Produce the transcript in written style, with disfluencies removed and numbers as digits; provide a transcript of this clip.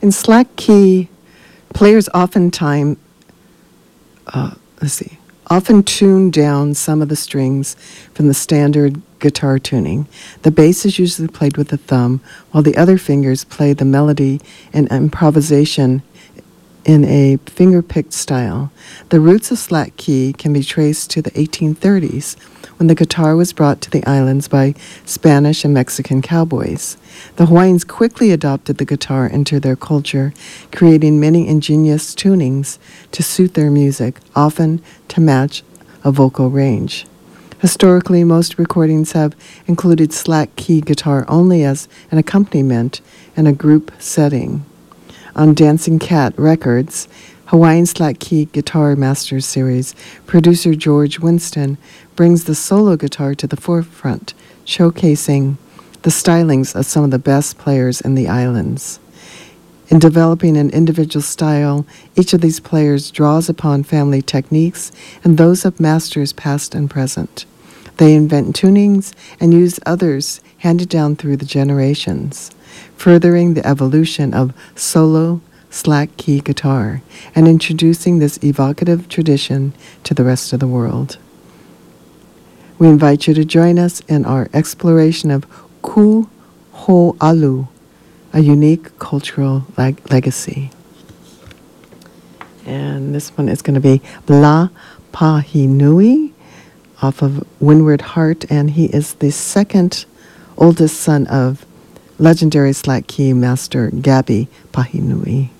In slack key, players often tune down some of the strings from the standard guitar tuning. The bass is usually played with the thumb, while the other fingers play the melody and improvisation in a finger-picked style. The roots of slack key can be traced to the 1830s, when the guitar was brought to the islands by Spanish and Mexican cowboys. The Hawaiians quickly adopted the guitar into their culture, creating many ingenious tunings to suit their music, often to match a vocal range. Historically, most recordings have included slack key guitar only as an accompaniment in a group setting. On Dancing Cat Records, Hawaiian Slack Key Guitar Masters Series, producer George Winston brings the solo guitar to the forefront, showcasing the stylings of some of the best players in the islands. In developing an individual style, each of these players draws upon family techniques and those of masters past and present. They invent tunings and use others handed down through the generations, furthering the evolution of solo slack key guitar and introducing this evocative tradition to the rest of the world. We invite you to join us in our exploration of Ku Ho'alu, a unique cultural legacy. And this one is going to be La Pahinui off of Windward Heart, and he is the second oldest son of legendary slack key master Gabi Pahinui.